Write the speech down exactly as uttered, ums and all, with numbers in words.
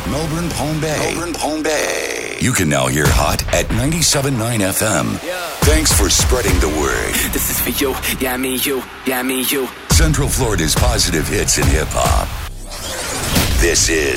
Melbourne, Palm Bay. Melbourne, Palm Bay. You can now hear Hot at ninety-seven point nine F M. Yeah. Thanks for spreading the word. This is for you. Yeah, me, you. Yeah, me, you. Central Florida's positive hits in hip-hop. This is